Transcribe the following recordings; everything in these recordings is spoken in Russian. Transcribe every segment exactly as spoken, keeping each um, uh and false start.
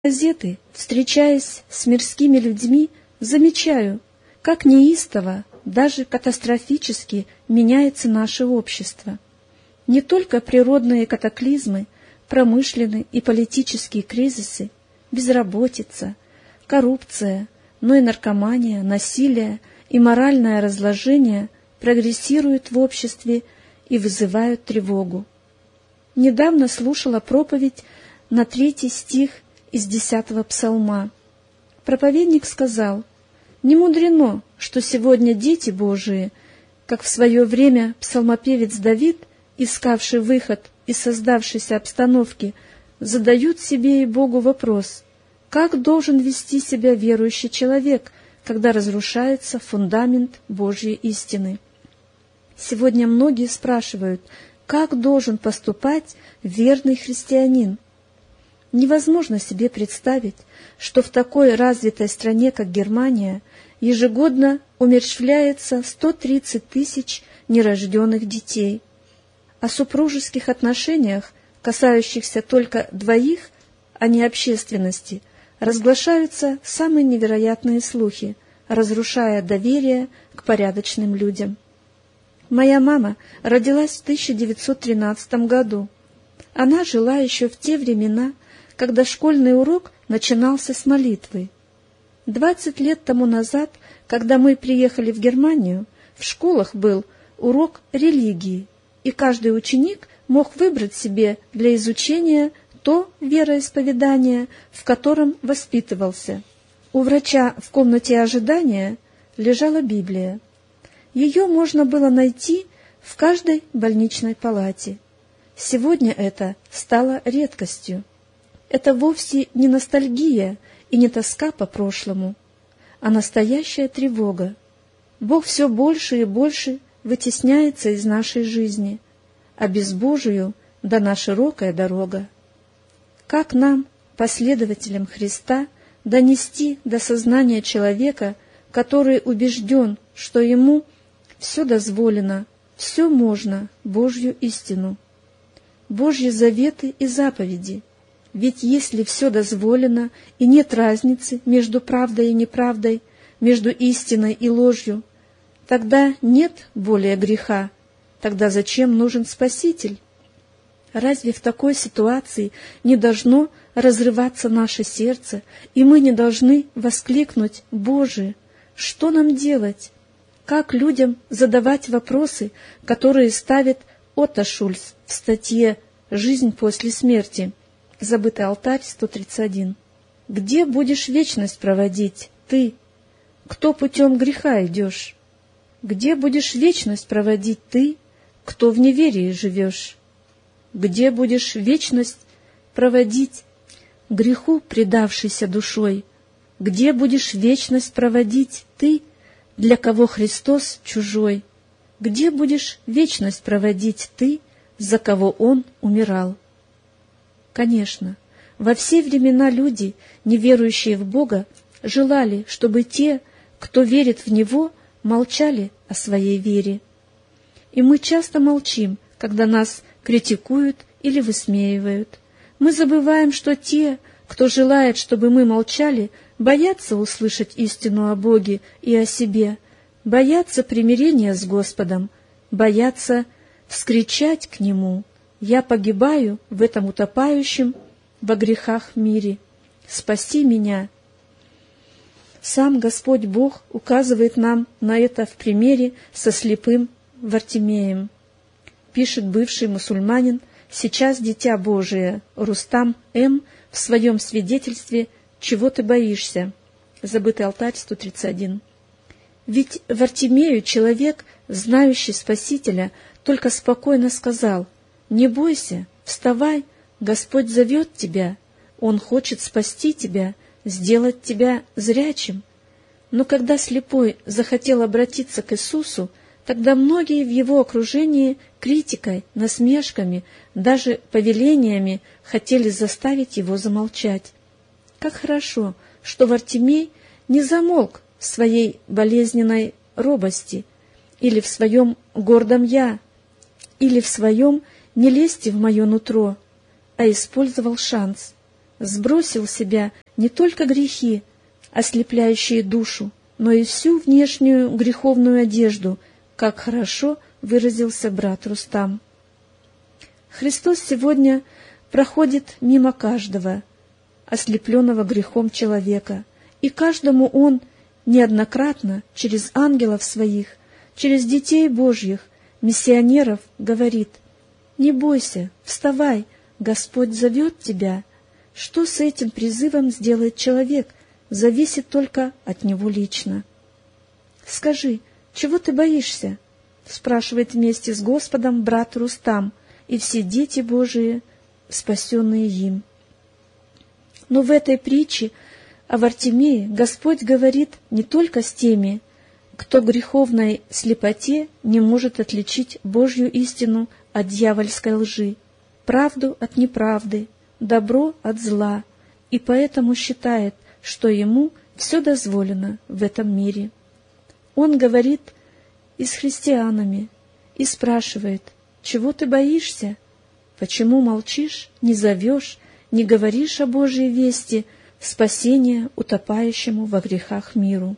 газеты, встречаясь с мирскими людьми, замечаю, как неистово, даже катастрофически меняется наше общество. Не только природные катаклизмы, промышленные и политические кризисы, безработица, коррупция, но и наркомания, насилие и моральное разложение прогрессируют в обществе и вызывают тревогу. Недавно слушала проповедь на третий стих из десятого псалма. Проповедник сказал: «Не мудрено, что сегодня дети Божии, как в свое время псалмопевец Давид, искавший выход из создавшейся обстановки, задают себе и Богу вопрос: как должен вести себя верующий человек, когда разрушается фундамент Божьей истины?» Сегодня многие спрашивают, как должен поступать верный христианин. Невозможно себе представить, что в такой развитой стране, как Германия, ежегодно умерщвляется сто тридцать тысяч нерожденных детей. О супружеских отношениях, касающихся только двоих, а не общественности, разглашаются самые невероятные слухи, разрушая доверие к порядочным людям. Моя мама родилась в тысяча девятьсот тринадцатом году. Она жила еще в те времена, когда школьный урок начинался с молитвы. Двадцать лет тому назад, когда мы приехали в Германию, в школах был урок религии, и каждый ученик мог выбрать себе для изучения то вероисповедание, в котором воспитывался. У врача в комнате ожидания лежала Библия. Ее можно было найти в каждой больничной палате. Сегодня это стало редкостью. Это вовсе не ностальгия и не тоска по прошлому, а настоящая тревога. Бог все больше и больше вытесняется из нашей жизни, а без Божию дана широкая дорога. Как нам, последователям Христа, донести до сознания человека, который убежден, что ему все дозволено, все можно, Божью истину, Божьи заветы и заповеди? Ведь если все дозволено, и нет разницы между правдой и неправдой, между истиной и ложью, тогда нет более греха, тогда зачем нужен Спаситель? Разве в такой ситуации не должно разрываться наше сердце, и мы не должны воскликнуть: «Боже, что нам делать?» Как людям задавать вопросы, которые ставит Отто Шульц в статье «Жизнь после смерти», «Забытый алтарь», сто тридцать один. Где будешь вечность проводить ты, кто путем греха идешь? Где будешь вечность проводить ты, кто в неверии живешь? Где будешь вечность проводить греху, предавшейся душой? Где будешь вечность проводить ты, для кого Христос чужой? Где будешь вечность проводить ты, за кого Он умирал? Конечно, во все времена люди, не верующие в Бога, желали, чтобы те, кто верит в Него, молчали о своей вере. И мы часто молчим, когда нас критикуют или высмеивают. Мы забываем, что те, кто желает, чтобы мы молчали, боятся услышать истину о Боге и о себе, боятся примирения с Господом, боятся вскричать к Нему: «Я погибаю в этом утопающем во грехах мире. Спаси меня». Сам Господь Бог указывает нам на это в примере со слепым Вартимеем. Пишет бывший мусульманин, сейчас дитя Божие, Рустам М. в своем свидетельстве «Чего ты боишься?» Забытый алтарь, сто тридцать один. Ведь Вартимею человек, знающий Спасителя, только спокойно сказал: «Не бойся, вставай, Господь зовет тебя, Он хочет спасти тебя, сделать тебя зрячим». Но когда слепой захотел обратиться к Иисусу, тогда многие в его окружении критикой, насмешками, даже повелениями хотели заставить его замолчать. Как хорошо, что Вартимей не замолк в своей болезненной робости, или в своем гордом «я», или в своем «не лезьте в мое нутро», а использовал шанс. сбросил с себя не только грехи, ослепляющие душу, но и всю внешнюю греховную одежду, как хорошо выразился брат Рустам. Христос сегодня проходит мимо каждого, ослепленного грехом человека, и каждому Он неоднократно через ангелов Своих, через детей Божьих, миссионеров говорит: «Не бойся, вставай, Господь зовет тебя». Что с этим призывом сделает человек, зависит только от него лично. «Скажи, чего ты боишься?» — спрашивает вместе с Господом брат Рустам и все дети Божии, спасенные им. Но в этой притче о Вартимее Господь говорит не только с теми, кто в греховной слепоте не может отличить Божью истину от дьявольской лжи, правду от неправды, добро от зла, и поэтому считает, что ему все дозволено в этом мире. Он говорит и с христианами, и спрашивает: «Чего ты боишься? Почему молчишь, не зовешь, не говоришь о Божьей вести, спасения утопающему во грехах миру?»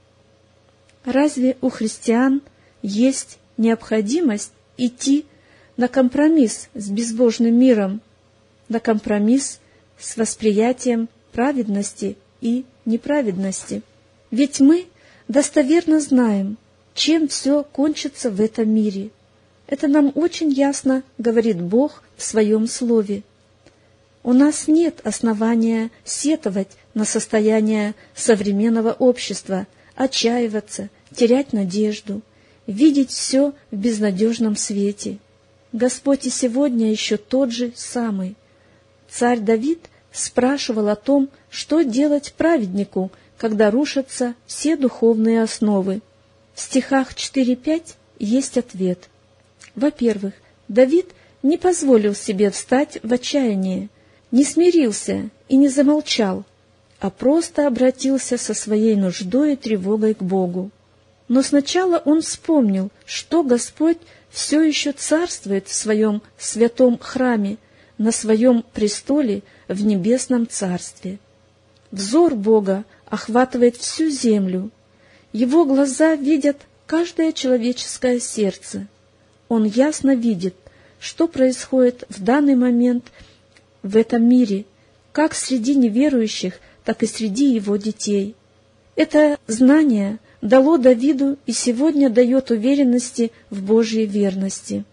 Разве у христиан есть необходимость идти на компромисс с безбожным миром, на компромисс с восприятием праведности и неправедности? Ведь мы достоверно знаем, чем все кончится в этом мире. Это нам очень ясно говорит Бог в Своем Слове. У нас нет основания сетовать на состояние современного общества, отчаиваться, терять надежду, видеть все в безнадежном свете. Господь и сегодня еще тот же самый. Царь Давид спрашивал о том, что делать праведнику, когда рушатся все духовные основы. В стихах четыре-пять есть ответ. Во-первых, Давид не позволил себе встать в отчаяние, не смирился и не замолчал, а просто обратился со своей нуждой и тревогой к Богу. Но сначала он вспомнил, что Господь все еще царствует в своем святом храме, на своем престоле в небесном царстве. Взор Бога охватывает всю землю. Его глаза видят каждое человеческое сердце. Он ясно видит, что происходит в данный момент в этом мире, как среди неверующих, так и среди его детей. Это знание дало Давиду и сегодня дает уверенности в Божьей верности.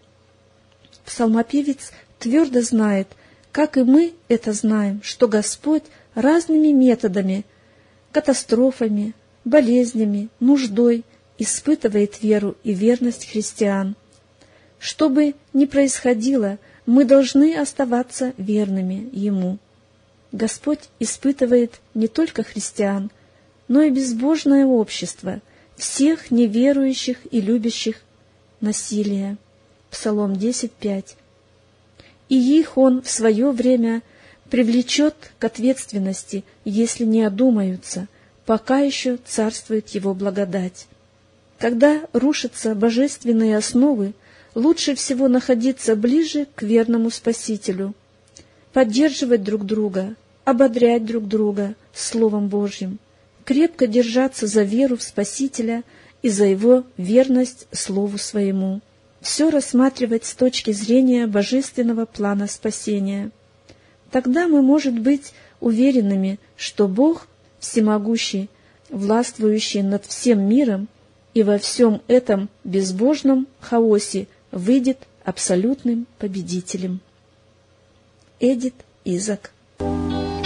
Псалмопевец твердо знает, как и мы это знаем, что Господь разными методами, катастрофами, болезнями, нуждой испытывает веру и верность христиан. Что бы ни происходило, мы должны оставаться верными Ему. Господь испытывает не только христиан, но и безбожное общество, всех неверующих и любящих насилия. Псалом десять пять. И их Он в свое время привлечет к ответственности, если не одумаются, пока еще царствует Его благодать. Когда рушатся божественные основы, лучше всего находиться ближе к верному Спасителю, поддерживать друг друга, ободрять друг друга Словом Божьим, крепко держаться за веру в Спасителя и за Его верность Слову Своему, все рассматривать с точки зрения божественного плана спасения. Тогда мы, может быть, уверенными, что Бог всемогущий, властвующий над всем миром, и во всем этом безбожном хаосе выйдет абсолютным победителем. Эдит Изак.